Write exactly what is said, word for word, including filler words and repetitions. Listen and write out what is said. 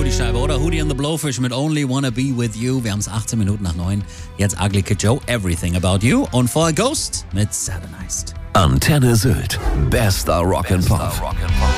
die Scheibe, oder? Hootie and the Blowfish mit Only Wanna Be With You. Wir haben es achtzehn Minuten nach neun. Jetzt Ugly Kid Joe, Everything About You. Und vorher Ghost mit Satanized. Antenne Sylt. Bester Rock'n'Pop.